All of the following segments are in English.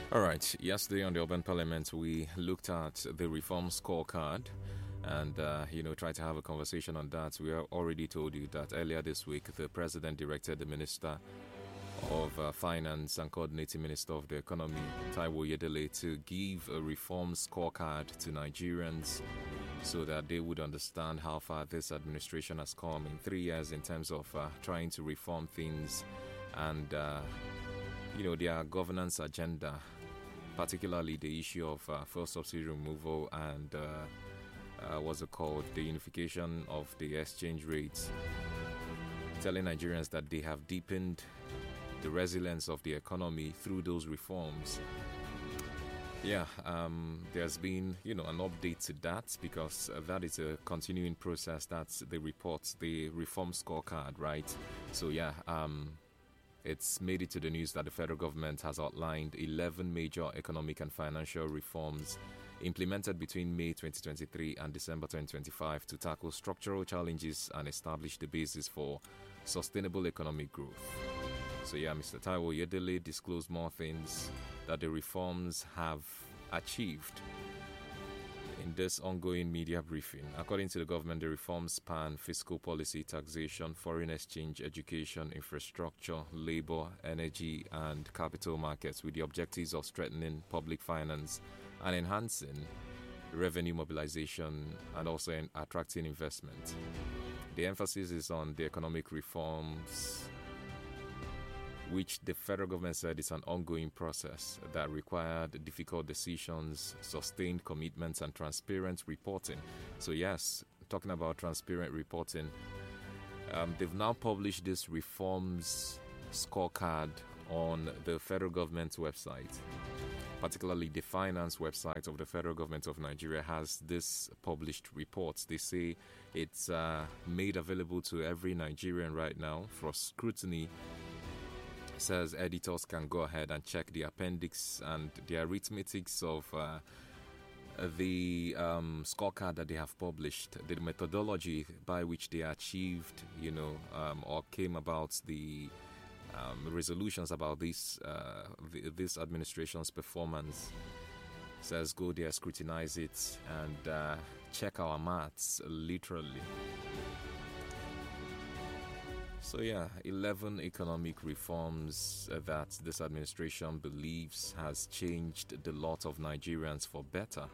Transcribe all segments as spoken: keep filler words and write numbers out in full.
All right. Yesterday on the Urban Parliament, we looked at the reform scorecard and, uh, you know, tried to have a conversation on that. We have already told you that earlier this week, the President directed the Minister of uh, Finance and Coordinating Minister of the Economy, Taiwo Oyedele, to give a reform scorecard to Nigerians so that they would understand how far this administration has come in three years in terms of uh, trying to reform things and, uh, you know, their governance agenda, particularly the issue of uh, fuel subsidy removal and uh, uh, what's it called, the unification of the exchange rates, telling Nigerians that they have deepened the resilience of the economy through those reforms. Yeah, um, there's been, you know, an update to that because uh, that is a continuing process. That's the report, the reform scorecard, right? So, yeah, um, it's made it to the news that the federal government has outlined eleven major economic and financial reforms implemented between May twenty twenty-three and December twenty twenty-five to tackle structural challenges and establish the basis for sustainable economic growth. So yeah, Mister Taiwo Oyedele disclosed more things that the reforms have achieved in this ongoing media briefing. According to the government, the reforms span fiscal policy, taxation, foreign exchange, education, infrastructure, labor, energy, and capital markets, with the objectives of strengthening public finance and enhancing revenue mobilization and also in attracting investment. The emphasis is on the economic reforms, which the federal government said is an ongoing process that required difficult decisions, sustained commitments, and transparent reporting. So yes, talking about transparent reporting, um, they've now published this reforms scorecard on the federal government's website. Particularly the finance website of the federal government of Nigeria has this published reports. They say it's uh, made available to every Nigerian right now for scrutiny. Says editors can go ahead and check the appendix and the arithmetics of uh, the um, scorecard that they have published, the methodology by which they achieved, you know, um, or came about the um, resolutions about this uh, this administration's performance. Says go there, scrutinize it, and uh, check our maths literally. So yeah, eleven economic reforms that this administration believes has changed the lot of Nigerians for better.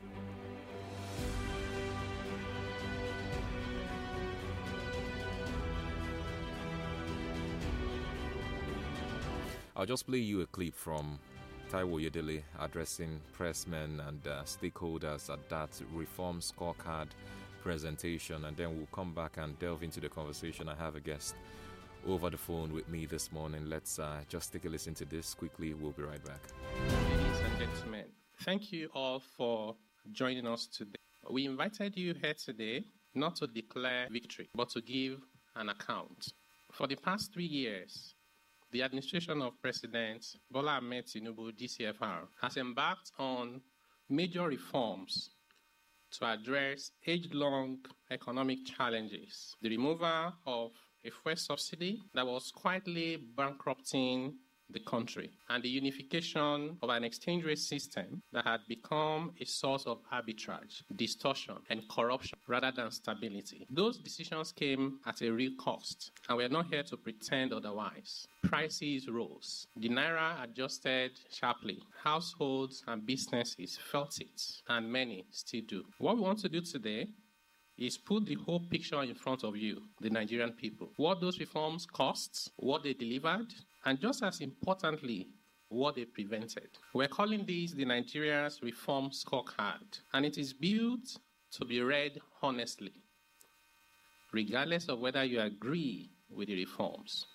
I'll just play you a clip from Taiwo Oyedele addressing pressmen and uh, stakeholders at that reform scorecard presentation, and then we'll come back and delve into the conversation. I have a guest over the phone with me this morning. Let's uh, just take a listen to this quickly. We'll be right back. Ladies and gentlemen, thank you all for joining us today. We invited you here today not to declare victory, but to give an account. For the past three years, the administration of President Bola Ahmed Tinubu, D C F R, has embarked on major reforms to address age-long economic challenges. The removal of a fuel subsidy that was quietly bankrupting the country, and the unification of an exchange rate system that had become a source of arbitrage, distortion, and corruption rather than stability. Those decisions came at a real cost, and we're not here to pretend otherwise. Prices rose. The naira adjusted sharply. Households and businesses felt it, and many still do. What we want to do today is put the whole picture in front of you, the Nigerian people. What those reforms cost, what they delivered, and just as importantly, what they prevented. We're calling this the Nigeria's Reform Scorecard, and it is built to be read honestly, regardless of whether you agree with the reforms.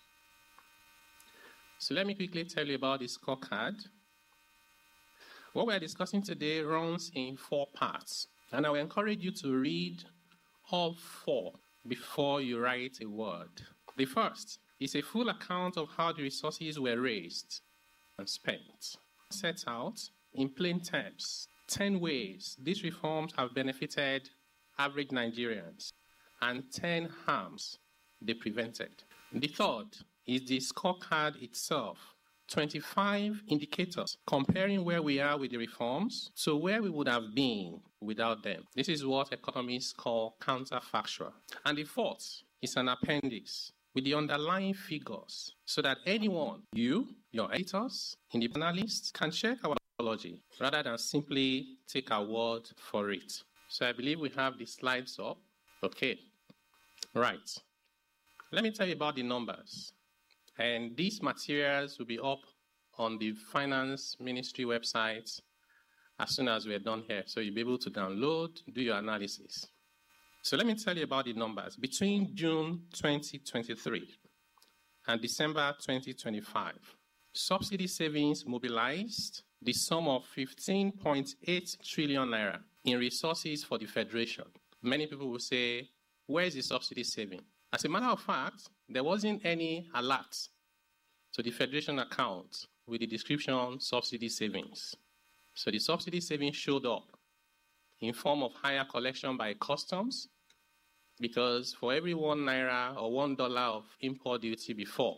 So let me quickly tell you about this scorecard. What we're discussing today runs in four parts, and I will encourage you to read all four before you write a word. The first is a full account of how the resources were raised and spent. Sets out, in plain terms, ten ways these reforms have benefited average Nigerians and ten harms they prevented. The third is the scorecard itself twenty-five indicators comparing where we are with the reforms to where we would have been without them. This is what economists call counterfactual. And the fourth is an appendix with the underlying figures so that anyone, you, your editors, independent analysts, can check our methodology rather than simply take our word for it. So I believe we have the slides up. Okay. Right. Let me tell you about the numbers. And these materials will be up on the Finance Ministry website as soon as we're done here. So you'll be able to download, do your analysis. So let me tell you about the numbers. Between June twenty twenty-three and December twenty twenty-five, subsidy savings mobilized the sum of fifteen point eight trillion naira in resources for the Federation. Many people will say, where is the subsidy saving? As a matter of fact, there wasn't any alert to the Federation account with the description subsidy savings. So the subsidy savings showed up in form of higher collection by customs, because for every one naira or one dollar of import duty before,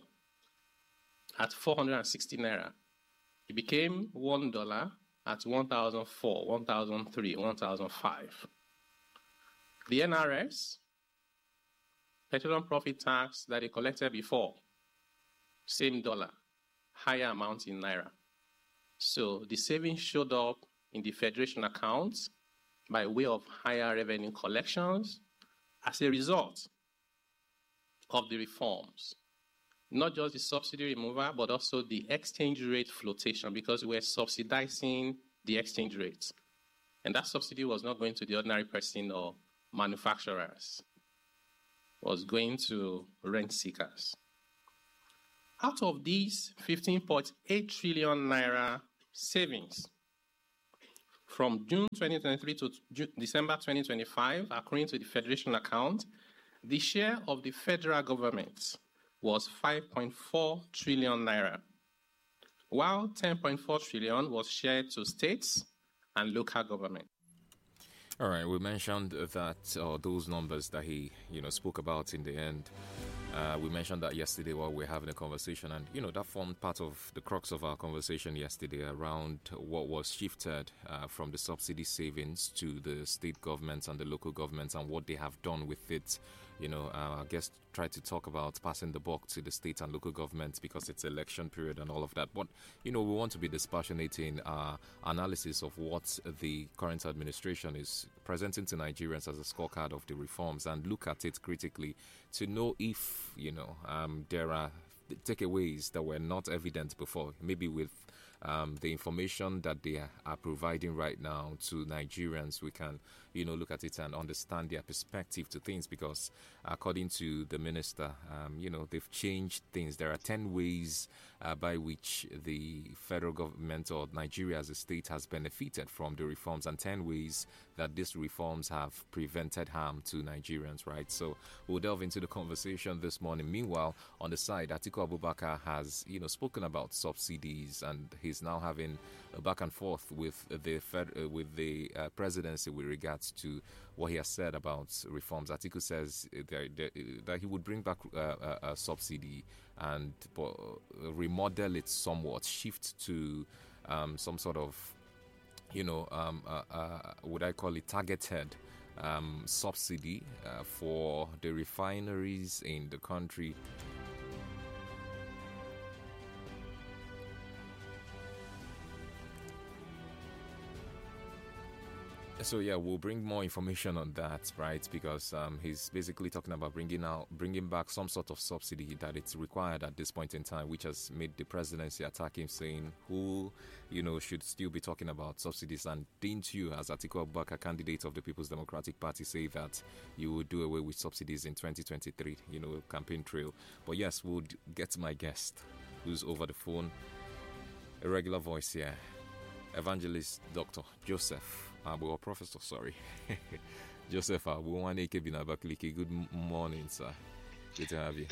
at four hundred sixty naira, it became one dollar at one thousand four, one thousand three, one thousand five. The N R S, petroleum profit tax that they collected before, same dollar, higher amount in naira. So the savings showed up in the Federation accounts by way of higher revenue collections as a result of the reforms. Not just the subsidy removal, but also the exchange rate flotation, because we're subsidizing the exchange rates. And that subsidy was not going to the ordinary person or manufacturers. It was going to rent seekers. Out of these fifteen point eight trillion naira savings, from June twenty twenty-three to June, December twenty twenty-five, according to the Federation account, the share of the federal government was five point four trillion naira, while ten point four trillion was shared to states and local government. All right, we mentioned that uh, those numbers that he, you know, spoke about in the end. Uh, we mentioned that yesterday while we were having a conversation, and you know that formed part of the crux of our conversation yesterday around what was shifted uh, from the subsidy savings to the state governments and the local governments and what they have done with it. You know, uh, I guess try to talk about passing the buck to the state and local governments because it's election period and all of that. But, you know, we want to be dispassionate in our analysis of what the current administration is presenting to Nigerians as a scorecard of the reforms and look at it critically to know if, you know, um, there are takeaways that were not evident before, maybe with Um, the information that they are providing right now to Nigerians, we can, you know, look at it and understand their perspective to things, because according to the minister, um, you know, they've changed things. There are ten ways uh, by which the federal government or Nigeria as a state has benefited from the reforms, and ten ways that these reforms have prevented harm to Nigerians, right? So we'll delve into the conversation this morning. Meanwhile, on the side, Atiku Abubakar has, you know, spoken about subsidies, and he's now having a back and forth with the Fed, uh, with the uh, presidency with regards to what he has said about reforms. Atiku says that, that he would bring back uh, a, a subsidy and uh, remodel it somewhat, shift to um, some sort of, you know, um, uh, uh, would I call it targeted um, subsidy uh, for the refineries in the country. So yeah, we'll bring more information on that, right? Because um, he's basically talking about bringing out, bringing back some sort of subsidy that it's required at this point in time, which has made the presidency attack him, saying who, you know, should still be talking about subsidies. And didn't you, as Atiku Abubakar, candidate of the People's Democratic Party, say that you would do away with subsidies in twenty twenty-three? You know, campaign trail. But yes, we'll get to my guest, who's over the phone, a regular voice here, Evangelist Doctor Joseph. Uh, well, Professor, sorry. Joseph Abuwaneke Binabakliki. Good morning, sir. Good to have you.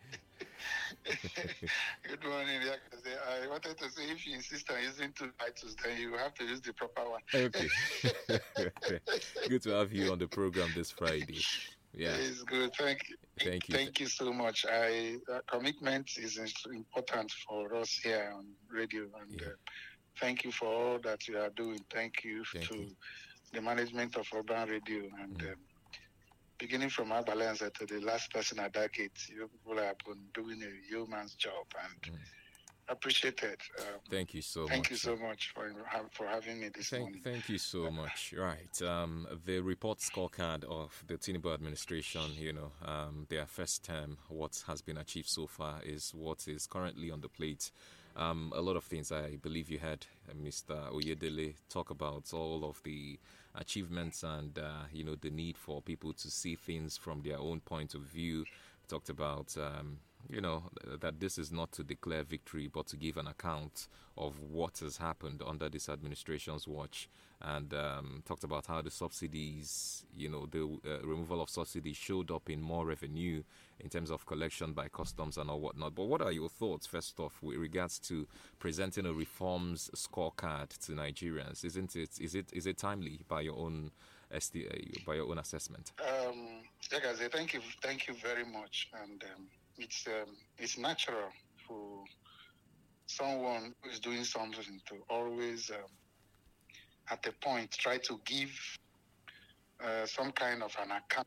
Good morning. I wanted to say, if you insist on using two titles, then you have to use the proper one. Okay. Good to have you on the program this Friday. Yeah. It's good. Thank you. Thank you. Thank you so much. I uh, commitment is important for us here on radio, and Yeah. uh, thank you for all that you are doing. Thank you Thank to you. the management of Urban Radio, and Mm. um, beginning from Abalanza to the last person at that gate, you people have been doing a yeoman's job, and Mm. appreciate it. Um, Thank you so thank much. you so much for for having me this Thank, morning. thank you so much. Right. Um, the report scorecard of the Tinubu administration, you know, um, their first term, what has been achieved so far is what is currently on the plate. Um, a lot of things I believe you heard uh, Mister Oyedele talk about, all of the achievements and, uh, you know, the need for people to see things from their own point of view. Talked about, um, you know, that this is not to declare victory, but to give an account of what has happened under this administration's watch, and um, talked about how the subsidies, you know, the uh, removal of subsidies showed up in more revenue in terms of collection by customs and all whatnot. But what are your thoughts, first off, with regards to presenting a reforms scorecard to Nigerians? Isn't it? Is it? Is it timely by your own esti- uh, by your own assessment? Um, like I say, thank you, thank you very much, and um, it's um, it's natural for someone who is doing something to always, um, at a point, try to give uh, some kind of an account.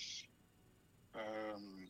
Um,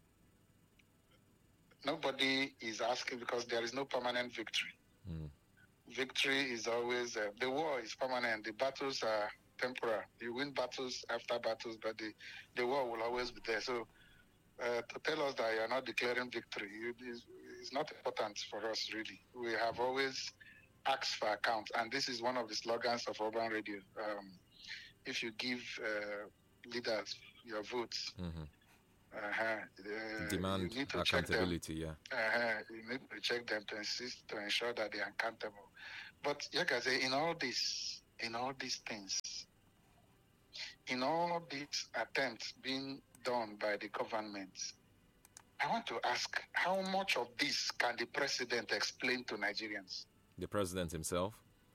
nobody is asking because there is no permanent victory. Mm. Victory is always, uh, the war is permanent. The battles are temporary. You win battles after battles, but the, the war will always be there. So uh, to tell us that you are not declaring victory is, is not important for us, really. We have always asked for accounts, and this is one of the slogans of Urban Radio. Um, if you give uh, leaders your votes, Mm-hmm. uh-huh, uh, Demand you need to check them. accountability, yeah. Uh, you need to check them to insist to ensure that they are accountable. But like I say, in all this, in all these things, in all these attempts being done by the government, I want to ask, how much of this can the president explain to Nigerians? The president himself?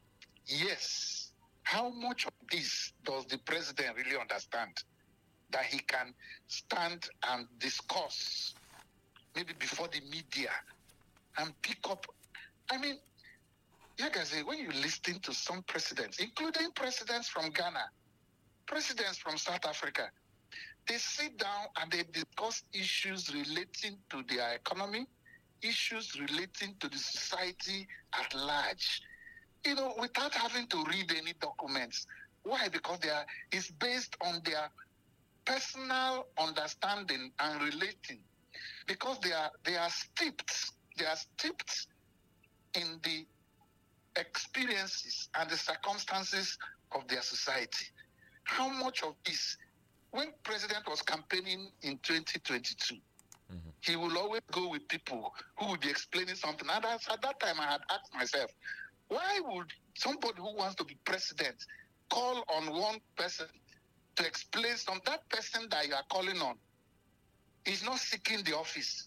Yes. How much of this does the president really understand that he can stand and discuss, maybe before the media, and pick up? I mean, like I say, when you listen to some presidents, including presidents from Ghana, presidents from South Africa, they sit down and they discuss issues relating to their economy, issues relating to the society at large, you know, without having to read any documents. Why? Because they are, it's based on their personal understanding and relating. Because they are they are steeped, they are steeped in the experiences and the circumstances of their society. How much of this, when President was campaigning in twenty twenty-two, mm-hmm. he will always go with people who would be explaining something. And at that time, I had asked myself, why would somebody who wants to be president call on one person to explain something? That person that you are calling on is not seeking the office.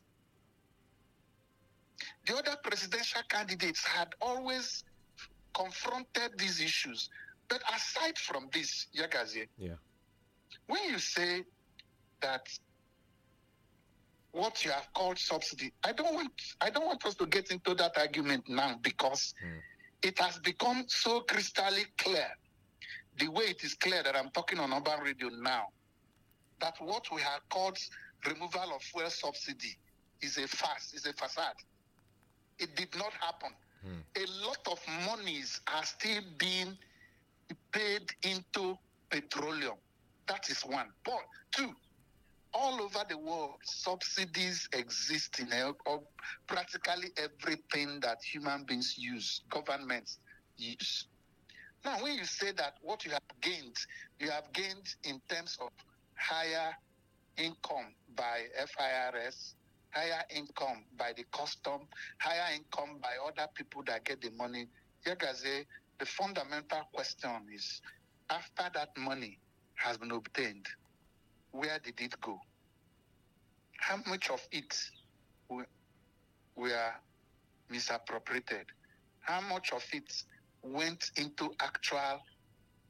The other presidential candidates had always confronted these issues. But aside from this, Yagazie, yeah. when you say that what you have called subsidy, I don't want I don't want us to get into that argument now, because mm. it has become so crystally clear, the way it is clear that I'm talking on Urban Radio now, that what we have called removal of fuel subsidy is a farce, is a facade. It did not happen. Mm. A lot of monies are still being paid into petroleum. That is one. But two, all over the world, subsidies exist in uh, practically everything that human beings use, governments use. Now, when you say that what you have gained, you have gained in terms of higher income by F I R S, higher income by the custom, higher income by other people that get the money. Yagaze, the fundamental question is, after that money has been obtained, where did it go? How much of it were misappropriated? How much of it went into actual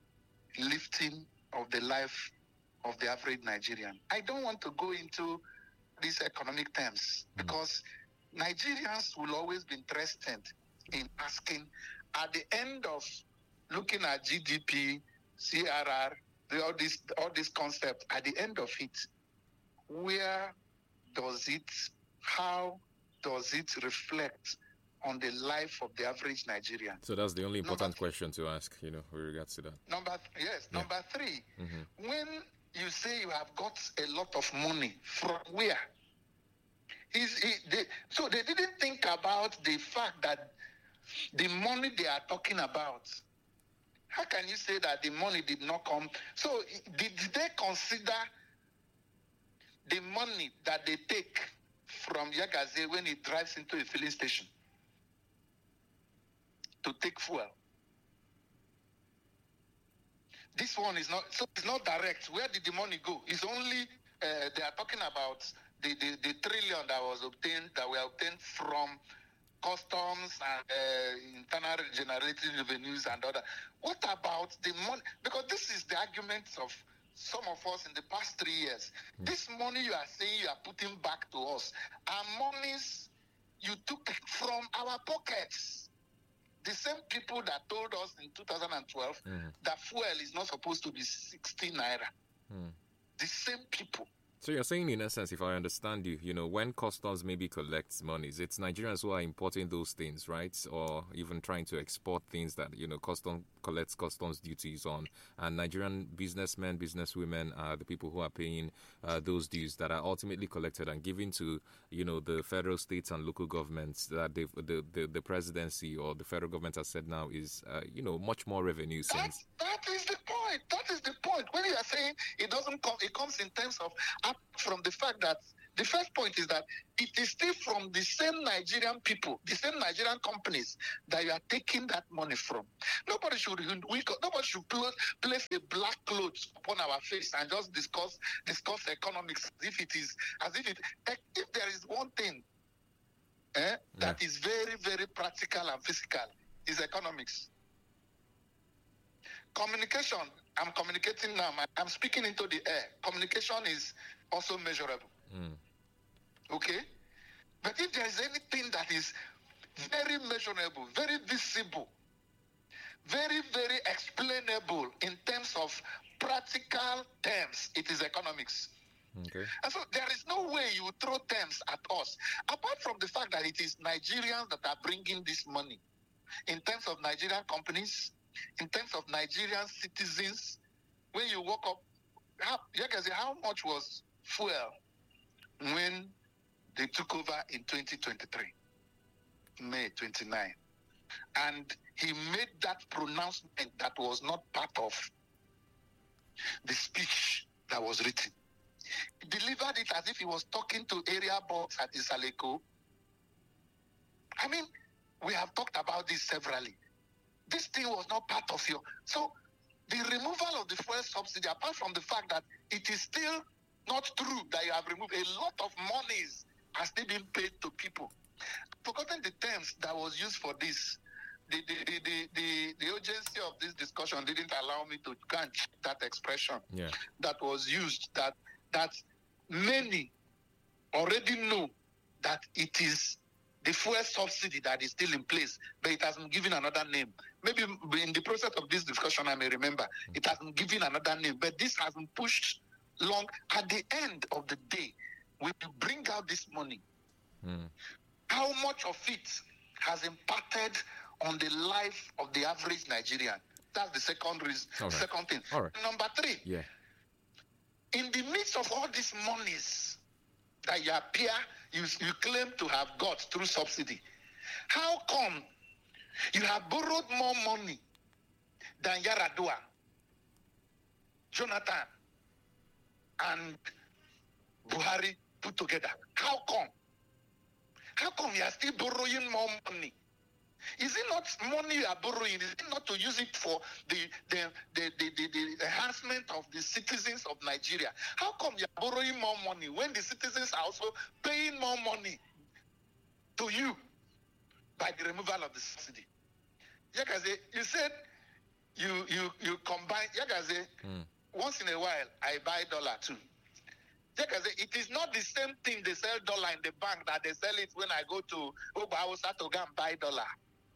lifting of the life of the average Nigerian? I don't want to go into these economic terms Mm. because Nigerians will always be interested in asking at the end of looking at G D P, C R R, the, all this all these concepts, at the end of it, where does it, how does it reflect on the life of the average Nigerian? So that's the only important Number- question to ask, you know, with regards to that. Number yes, Yeah. number three, Mm-hmm. when you say you have got a lot of money, from where? Is it, they, so they didn't think about the fact that the money they are talking about. How can you say that the money did not come? So did they consider the money that they take from Yagaze when it drives into a filling station to take fuel? This one is not, so it's not direct. Where did the money go? It's only, uh, they are talking about the, the, the trillion that was obtained, that were obtained from customs and uh, internal generating revenues and other. What about the money? Because this is the argument of some of us in the past three years. Mm. This money you are saying you are putting back to us are monies you took from our pockets. The same people that told us in two thousand twelve mm. that fuel is not supposed to be sixty naira. Mm. The same people. So you're saying, in essence, if I understand you, you know, when customs maybe collects monies, it's Nigerians who are importing those things, right? Or even trying to export things that, you know, custom collects customs duties on. And Nigerian businessmen, businesswomen are the people who are paying uh, those dues that are ultimately collected and given to, you know, the federal, states and local governments that the, the, the presidency or the federal government has said now is, uh, you know, much more revenue since. That, that is the point. That is the point. When you are saying it doesn't come, it comes in terms of from the fact that the first point is that it is still from the same Nigerian people, the same Nigerian companies that you are taking that money from. Nobody should we nobody should place a black cloth upon our face and just discuss discuss economics as if it is as if it if there is one thing eh, that yeah. is very very practical and physical is economics. Communication. I'm communicating now. I'm speaking into the air. Communication is also measurable. Mm. Okay? But if there is anything that is very measurable, very visible, very, very explainable in terms of practical terms, it is economics. Okay. And so there is no way you throw terms at us, apart from the fact that it is Nigerians that are bringing this money. In terms of Nigerian companies, in terms of Nigerian citizens, when you woke up, how, you can say how much was fuel when they took over in twenty twenty-three, May twenty-ninth. And he made that pronouncement that was not part of the speech that was written. He delivered it as if he was talking to area boss at Isaleko. I mean, we have talked about this severally. This thing was not part of your... So the removal of the fuel subsidy, apart from the fact that it is still not true that you have removed a lot of monies are still being paid to people. I've forgotten the terms that was used for this. The the, the, the, the, the urgency of this discussion didn't allow me to catch that expression yeah. that was used, that that many already know that it is the fuel subsidy that is still in place, but it has been given another name. Maybe in the process of this discussion, I may remember, it has been given another name, but this has been pushed long. At the end of the day, when you bring out this money, mm. how much of it has impacted on the life of the average Nigerian? That's the second reason, right. second thing. All right. Number three, yeah. in the midst of all these monies that you appear, you, you claim to have got through subsidy, how come you have borrowed more money than Yaradua, Jonathan, and Buhari put together? How come? How come you are still borrowing more money? Is it not money you are borrowing? Is it not to use it for the the, the, the, the, the enhancement of the citizens of Nigeria? How come you are borrowing more money when the citizens are also paying more money to you by the removal of the subsidy? Yakaze, you said you you you combine. Yakaze, mm. once in a while I buy dollar too. It is not the same thing they sell dollar in the bank that they sell it when I go to Oba to go and buy dollar.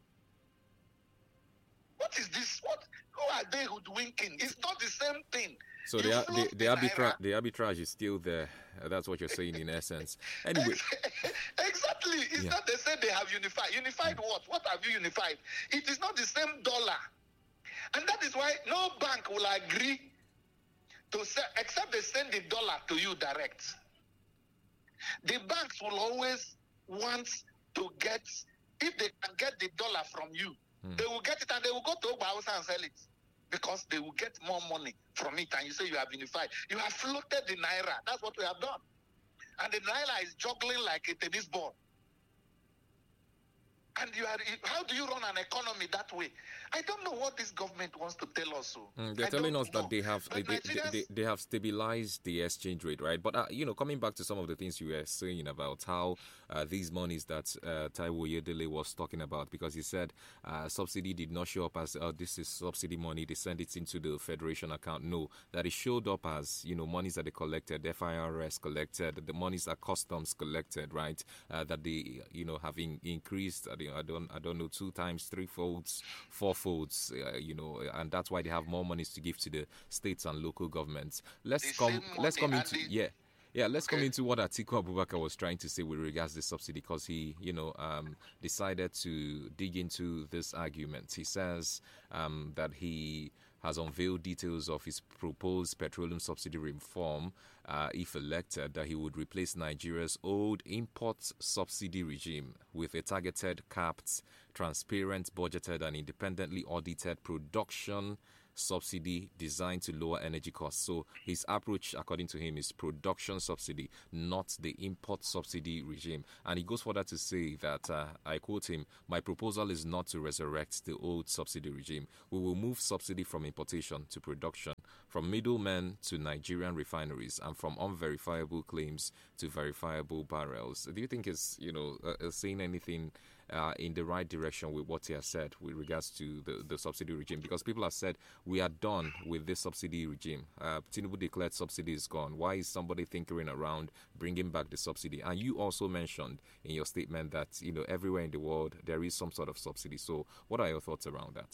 What is this? What? Who are they hoodwinking? It's not the same thing. So the, the, the, arbitra- the arbitrage is still there. Uh, that's what you're saying in essence. Anyway. Exactly. It's yeah. not they say they have unified. Unified mm. what? What have you unified? It is not the same dollar. And that is why no bank will agree to sell, except they send the dollar to you direct. The banks will always want to get, if they can get the dollar from you, mm. they will get it and they will go to Oba and sell it. Because they will get more money from it, and you say you have unified. You have floated the naira. That's what we have done. And the naira is juggling like a tennis ball. And you are, how do you run an economy that way? I don't know what this government wants to tell us. So. Mm, they're I telling us know. that they have they, they, they, they have stabilized the exchange rate, right? But, uh, you know, coming back to some of the things you were saying about how uh, these monies that uh, Taiwo Oyedele was talking about, because he said uh, subsidy did not show up as, oh, this is subsidy money, they send it into the federation account. No, that it showed up as, you know, monies that they collected, F I R S collected, the monies that customs collected, right? Uh, that they, you know, have in, increased, I don't, I don't, I don't know, two times, three folds, four folds. Uh, you know, and that's why they have more monies to give to the states and local governments. Let's the come. Let's come into the, yeah, yeah. Let's okay. come into what Atiku Abubakar was trying to say with regards to subsidy, because he, you know, um, decided to dig into this argument. He says um, that he has unveiled details of his proposed petroleum subsidy reform, uh, if elected, that he would replace Nigeria's old import subsidy regime with a targeted, capped, transparent, budgeted, and independently audited production subsidy designed to lower energy costs. So his approach, according to him, is production subsidy, not the import subsidy regime. And he goes further to say that, uh, I quote him, "My proposal is not to resurrect the old subsidy regime. We will move subsidy from importation to production, from middlemen to Nigerian refineries, and from unverifiable claims to verifiable barrels." Do you think it's, you know, uh, saying anything Uh, in the right direction with what he has said with regards to the, the subsidy regime? Because people have said we are done with this subsidy regime. Uh, Tinubu declared subsidy is gone. Why is somebody tinkering around bringing back the subsidy? And you also mentioned in your statement that, you know, everywhere in the world there is some sort of subsidy. So what are your thoughts around that?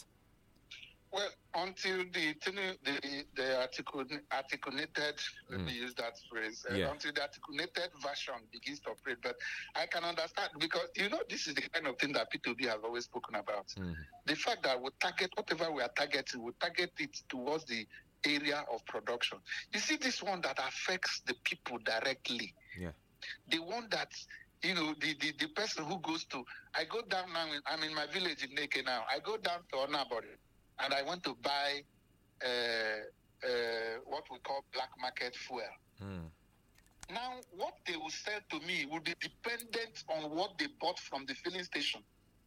Well, until the the, the articulated, let mm. me use that phrase, uh, yeah. until the articulated version begins to operate. But I can understand, because, you know, this is the kind of thing that P two B has always spoken about. Mm. The fact that we target, whatever we are targeting, we target it towards the area of production. You see, this one that affects the people directly. Yeah. The one that, you know, the, the, the person who goes to, I go down now, I'm in my village in Neke now, I go down to Onabori, and I want to buy uh, uh, what we call black market fuel. Mm. Now, what they will sell to me will be dependent on what they bought from the filling station,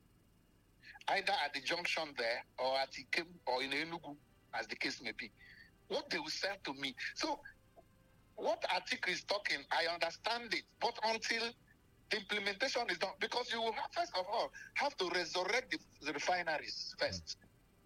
either at the junction there or at the or in Enugu, as the case may be. What they will sell to me. So, what Atiku is talking, I understand it, but until the implementation is done, because you will have, first of all, have to resurrect the, the refineries first. Mm.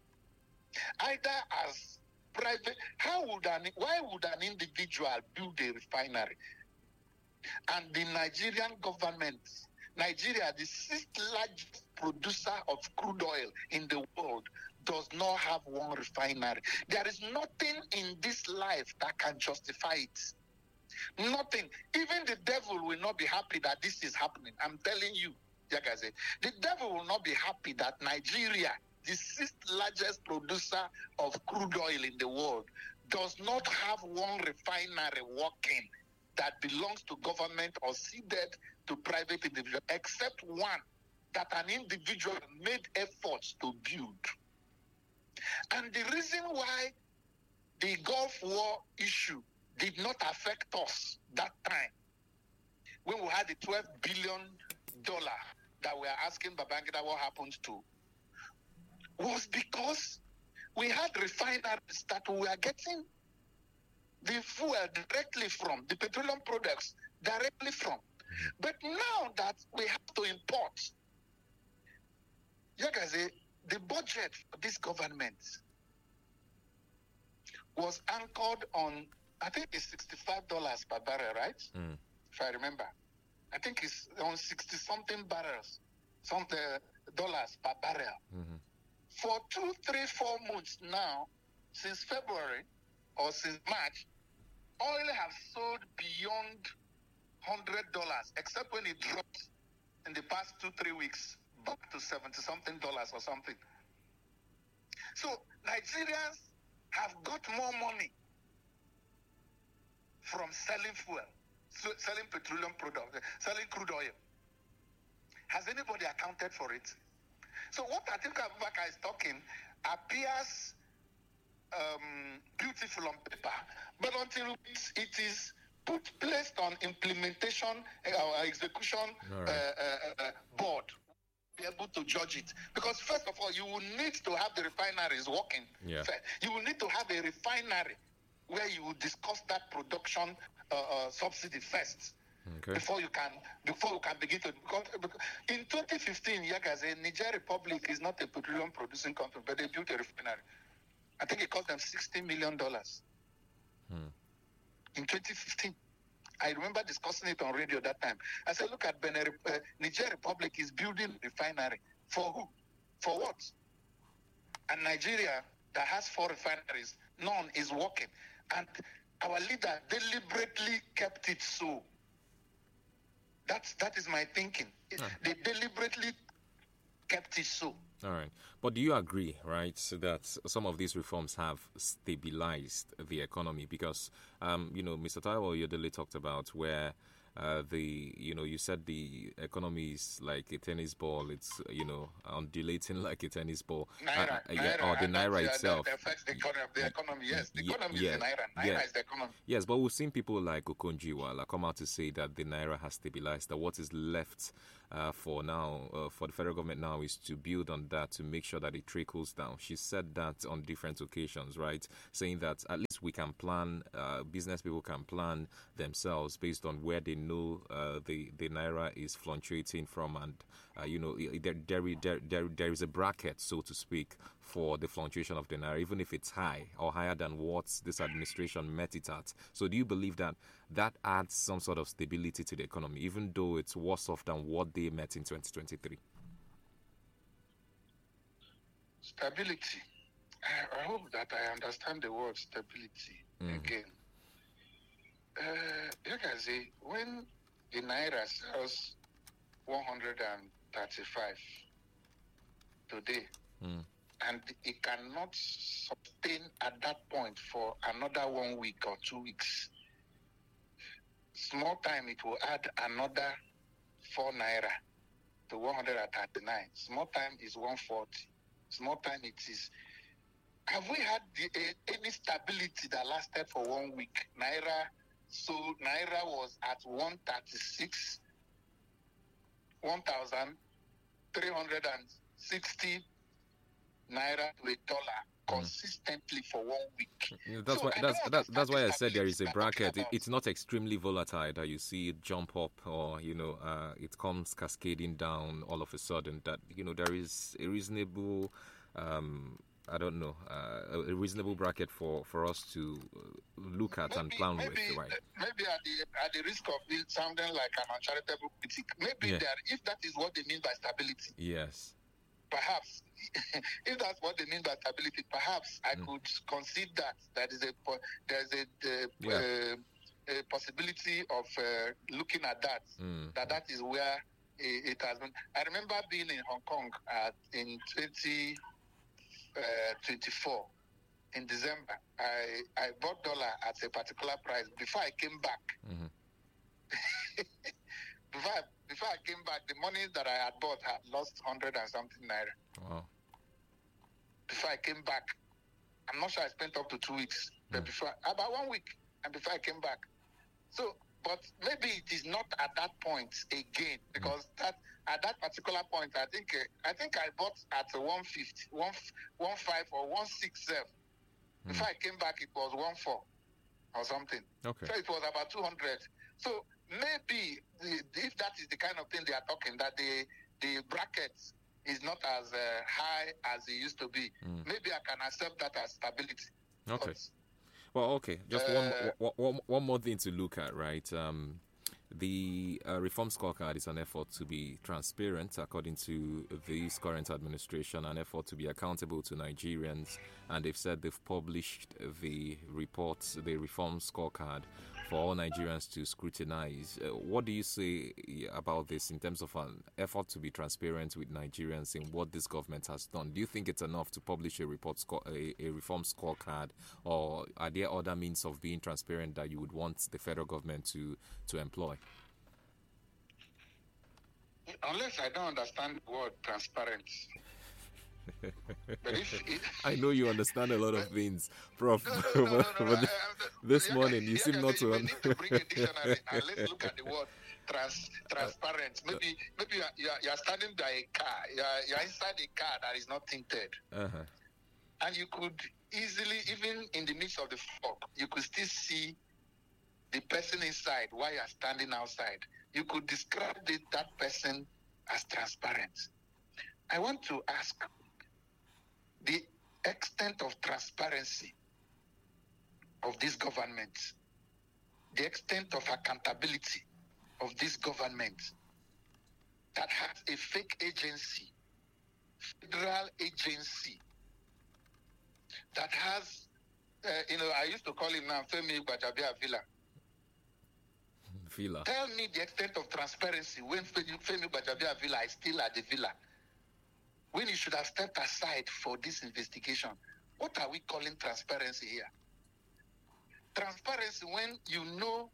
Either as private, how would an, why would an individual build a refinery? And the Nigerian government, Nigeria, the sixth largest producer of crude oil in the world, does not have one refinery. There is nothing in this life that can justify it. Nothing. Even the devil will not be happy that this is happening. I'm telling you, Yagaze, the devil will not be happy that Nigeria, the sixth largest producer of crude oil in the world, does not have one refinery working that belongs to government or ceded to private individuals, except one that an individual made efforts to build. And the reason why the Gulf War issue did not affect us that time, when we had the twelve billion dollars that we are asking Babangida what happened to, was because we had refineries that we were getting the fuel directly from, the petroleum products directly from. But now that we have to import, Yagaze, the budget for this government was anchored on I think it's sixty-five dollars per barrel, right? Mm. If I remember. I think it's on sixty something barrels, some uh, dollars per barrel. Mm-hmm. For two, three, four months now, since February or since March, oil has sold beyond one hundred dollars, except when it dropped in the past two, three weeks back to seventy something dollars or something. So Nigerians have got more money from selling fuel, selling petroleum products, selling crude oil. Has anybody accounted for it? So what Atiku Abubakar is talking appears um, beautiful on paper, but until it is put placed on implementation or uh, execution right. uh, uh, uh, board, be able to judge it. Because first of all, you will need to have the refineries working. Yeah. You will need to have a refinery where you will discuss that production uh, uh, subsidy first. Okay. Before you can, before you can begin to, because, because in twenty fifteen, Yagaze, Niger Republic is not a petroleum producing country, but they built a refinery. I think it cost them sixty million dollars. Hmm. In twenty fifteen, I remember discussing it on radio that time. I said, "Look at Benin, uh, Niger Republic is building a refinery for who? For what?" And Nigeria, that has four refineries, none is working, and our leader deliberately kept it so. That's, that is my thinking. Huh. They deliberately kept it so. All right. But do you agree, right, so that some of these reforms have stabilized the economy? Because, um, you know, Mister Taiwo Oyedele talked about where uh, the, you know, you said the economy is like a tennis ball. It's, you know, undulating like a tennis ball. Naira, uh, naira, yeah, or the naira that, itself. That affects the economy, the economy, yes. The Yeah, economy yeah, is the naira. Naira yeah. is the economy. Yes, but we've seen people like Okonjo-Iweala come out to say that the naira has stabilized, that what is left uh, for now, uh, for the federal government now, is to build on that to make sure that it trickles down. She said that on different occasions, right? Saying that at least we can plan, uh, business people can plan themselves based on where they know uh, the, the naira is fluctuating from, and, uh, you know, there, there, there, there, there is a bracket, so to speak, for the fluctuation of the naira, even if it's high or higher than what this administration met it at. So do you believe that that adds some sort of stability to the economy, even though it's worse off than what they met in twenty twenty-three? Stability. I, I hope that I understand the word stability Mm. again. Uh, like I say, when the naira sells one hundred thirty-five today, Mm. and it cannot sustain at that point for another one week or two weeks, small time it will add another four naira to one hundred thirty-nine. Small time is one forty. Small time it is. Have we had the, uh, any stability that lasted for one week? Naira, so Naira was at one thirty-six, one thousand three hundred sixty naira to a dollar consistently for one week. Yeah, that's So why I that's don't that, that's why I understand said there is a stability we're bracket. talking It, about. it's not extremely volatile that you see it jump up, or you know, uh, it comes cascading down all of a sudden. That, you know, there is a reasonable, um, I don't know, uh, a reasonable bracket for, for us to look at and plan maybe, with, right? Maybe at the at the risk of it sounding like an uncharitable critic, maybe Yeah. that if that is what they mean by stability, Yes. perhaps if that's what they mean by stability, perhaps I Mm. could concede that that is a po- there's a, a, Yeah. a, a possibility of uh, looking at that. Mm. That that is where it, it has been. I remember being in Hong Kong at, in twenty twenty-four in December. I I bought dollar at a particular price. Before I came back, Mhm. before I, before I came back, the money that I had bought had lost hundred and something naira. Wow. Before I came back, I'm not sure I spent up to two weeks, but Mm. before about one week, and before I came back. So, but maybe it is not at that point again, because that at that particular point, I think uh, I think I bought at a one fifty, one one five or one six seven. Before I came back, it was one four or something. Okay. So it was about two hundred. So maybe the, if that is the kind of thing they are talking, that the the bracket is not as uh, high as it used to be, Mm. maybe I can accept that as stability. Okay. But Well, okay, just Uh, one, one, one, one more thing to look at, right? Um, the uh, reform scorecard is an effort to be transparent, according to this current administration, an effort to be accountable to Nigerians, and they've said they've published the reports, the reform scorecard, for all Nigerians to scrutinize. Uh, what do you say about this in terms of an effort to be transparent with Nigerians in what this government has done? Do you think it's enough to publish a report, score, a, a reform scorecard, or are there other means of being transparent that you would want the federal government to, to employ? Unless I don't understand the word transparent. But if it, I know you understand a lot of things, Prof. no, no, no, no, no, but no, this yeah, morning, you yeah, seem yeah, not you to. may need to bring a dictionary and let's look at the word trans, transparent. Maybe maybe you are, you are, you are standing by a car. You are, you are inside a car that is not tinted. Uh-huh. And you could easily, even in the midst of the fog, you could still see the person inside while you are standing outside. You could describe it, that person as transparent. I want to ask the extent of transparency of this government, the extent of accountability of this government that has a fake agency, federal agency, that has, uh, you know, I used to call him now Femi Gbajabia Villa. Villa. Tell me the extent of transparency when Femi Gbajabia Villa is still at the villa, when he should have stepped aside for this investigation. What are we calling transparency here? Transparency when you know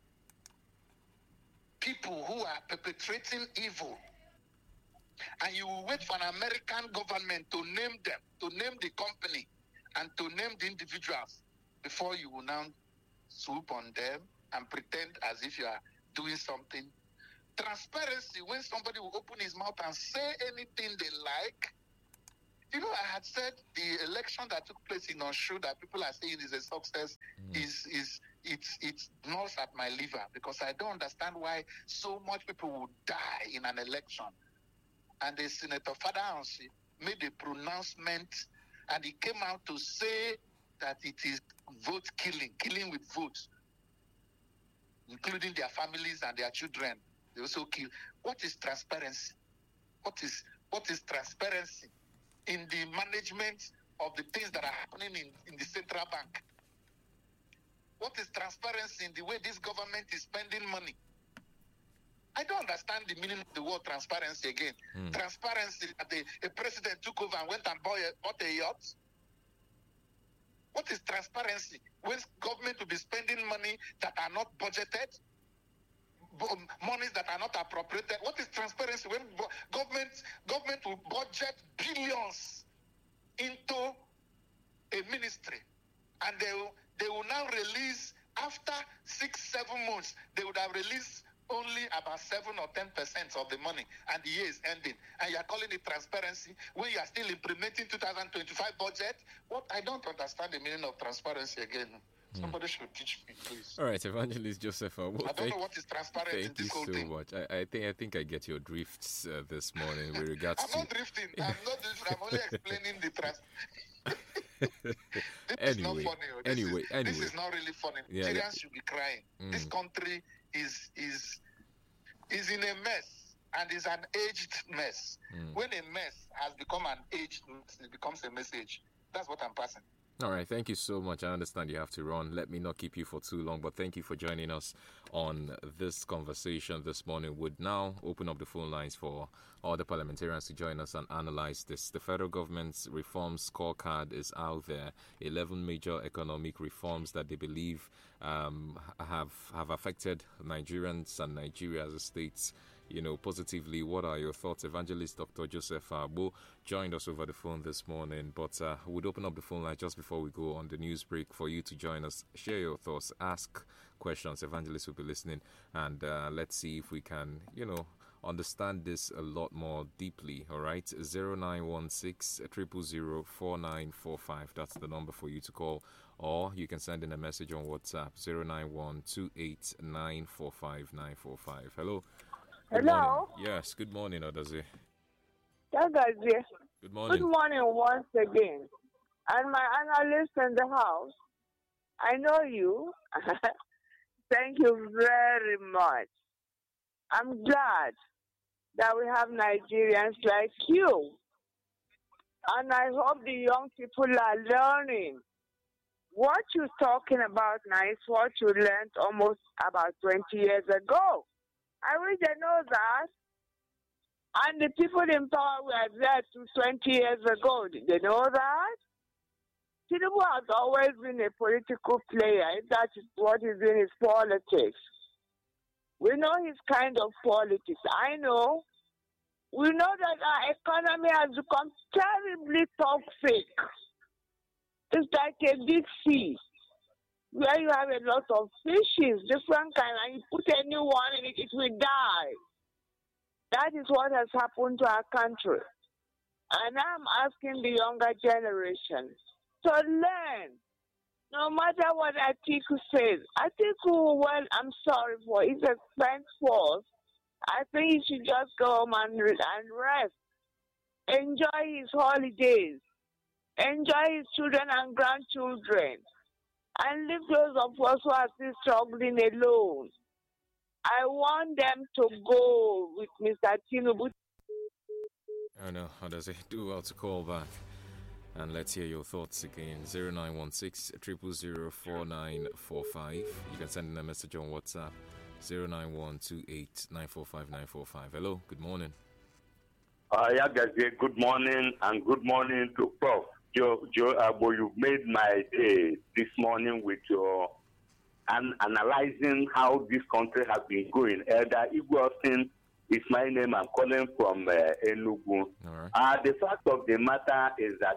people who are perpetrating evil, and you wait for an American government to name them, to name the company, and to name the individuals before you will now swoop on them and pretend as if you are doing something. Transparency when somebody will open his mouth and say anything they like. You know, I had said the election that took place in Oshu that people are saying is a success mm. is is it's it's gnaws at my liver, because I don't understand why so much people would die in an election. And the Senator Fada Ansi made a pronouncement, and he came out to say that it is vote killing, killing with votes, including their families and their children. They also kill. What is transparency? What is what is transparency in the management of the things that are happening in, in the central bank? What is transparency in the way this government is spending money? I don't understand the meaning of the word transparency again. Mm. Transparency that the, a president took over and went and bought a, bought a yacht? What is transparency when government will be spending money that are not budgeted? Monies that are not appropriated? What is transparency when government government will budget billions into a ministry, and they will, they will now release, after six, seven months, they would have released only about seven or ten percent of the money, and the year is ending, and you are calling it transparency when you are still implementing two thousand twenty-five budget? What? I don't understand the meaning of transparency again. Somebody should teach me, please. All right, Evangelist Joseph. Well, I don't thank, know what is transparent thank in this you whole so thing. much. I, I think I think I get your drifts uh, this morning with regards I'm to. not drifting. I'm not drifting. I'm only explaining the trans. This anyway, is not funny. This anyway, is, anyway. This is not really funny. Yeah, Nigerians yeah. should be crying. Mm. This country is is is in a mess, and is an aged mess. Mm. When a mess has become an aged mess, it becomes a message. That's what I'm passing. All right, thank you so much. I understand you have to run. Let me not keep you for too long, but thank you for joining us on this conversation this morning. Would now open up the phone lines for all the parliamentarians to join us and analyze this. The federal government's reform scorecard is out there. eleven major economic reforms that they believe um, have have affected Nigerians and Nigeria as a state, you know, positively. What are your thoughts? Evangelist Doctor Joseph Abo joined us over the phone this morning, but uh, we'd open up the phone line just before we go on the news break for you to join us, share your thoughts, ask questions. Evangelist will be listening, and uh, let's see if we can, you know, understand this a lot more deeply. All right, zero nine one six, zero zero zero, four nine four five. That's the number for you to call, or you can send in a message on WhatsApp, zero nine one two eight nine four five nine four five. Hello. Good Hello. morning. Yes, good morning, Odaze. Odaze. Good morning. Good morning once again. And my analyst in the house. I know you. Thank you very much. I'm glad that we have Nigerians like you. And I hope the young people are learning. What you're talking about now is what you learned almost about twenty years ago. I wish they know that. And the people in power were there to twenty years ago. Did they know that? Tinubu has always been a political player. If that is what he's doing, is politics. We know his kind of politics. I know. We know that our economy has become terribly toxic. It's like a big sea where you have a lot of fishes, different kinds, and you put a new one in it, it will die. That is what has happened to our country. And I'm asking the younger generation to learn. No matter what Atiku says. Atiku, well, I'm sorry for his expense force. I think he should just go home and, and rest. Enjoy his holidays. Enjoy his children and grandchildren. And leave those of us who are still struggling alone. I want them to go with Mister Tinubu. I know. How does it do well to call back? And let's hear your thoughts again. zero nine one six, zero zero zero, four nine four five. You can send in a message on WhatsApp. zero nine one two eight nine four five nine four five. Hello, good morning. Uh, yeah, guys, good morning and good morning to Prof Joe, Joe Abo. You've made my day this morning with your and analyzing how this country has been going. Elder Igwe is my name. I'm calling from uh, Enugu. All right. Uh, the fact of the matter is that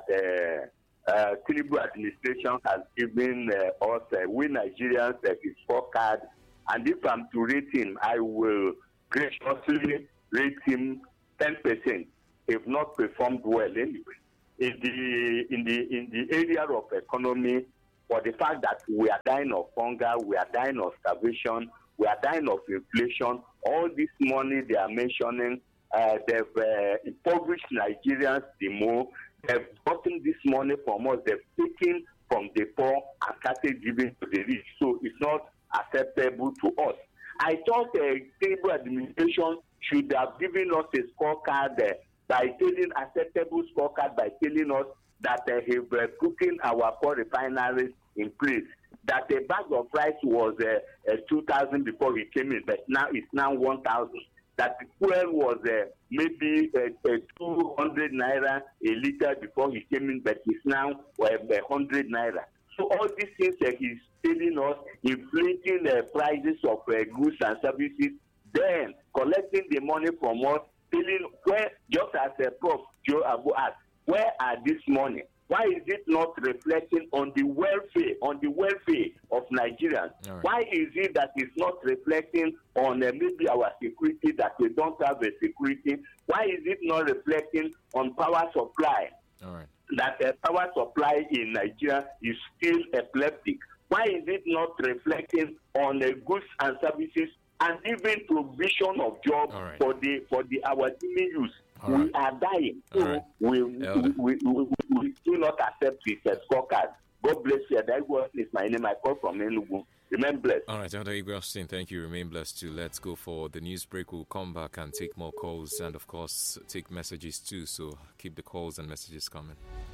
uh, uh, Tinubu administration has given uh, us, uh, we Nigerians, uh, his scorecard. And if I'm to rate him, I will graciously rate him ten percent, if not performed well anyway. In the in the in the area of economy, for the fact that we are dying of hunger, we are dying of starvation, we are dying of inflation, all this money they are mentioning, uh, they've uh, impoverished Nigerians the more. They've gotten this money from us, they've taken from the poor and started giving to the rich. So it's not acceptable to us. I thought the Tinubu administration should have given us a scorecard uh, by telling acceptable scorecard by telling us that uh, he was putting our poor refineries in place. That a bag of rice was uh, uh, two thousand before he came in, but now it's now one thousand. That the fuel was uh, maybe uh, uh, two hundred naira a liter before he came in, but it's now uh, one hundred naira. So all these things that uh, he's telling us, inflating uh, prices of uh, goods and services, then collecting the money from us, telling where, just as a uh, Prof Joe Abu asked, where are this money? Why is it not reflecting on the welfare, on the welfare of Nigerians? Right. Why is it that it's not reflecting on uh, maybe our security, that we don't have a security? Why is it not reflecting on power supply? All right. That the uh, power supply in Nigeria is still epileptic. Why is it not reflecting on the goods and services and even provision of jobs right. for the for the our teeming youth? All we right. are dying. So right. we, we, we, we, we do not accept this uh, scorecard. God bless you. That is my name. I call from Enugu. Remain blessed. All right, Elder Igwe Austin, thank you. Remain blessed too. Let's go for the news break. We'll come back and take more calls and, of course, take messages too. So keep the calls and messages coming.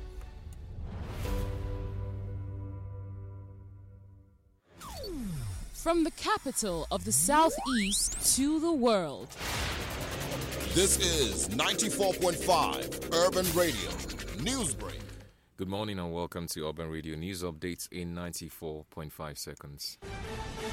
From the capital of the Southeast to the world. This is ninety-four point five Urban Radio Newsbreak. Good morning and welcome to Urban Radio News Updates in ninety-four point five seconds.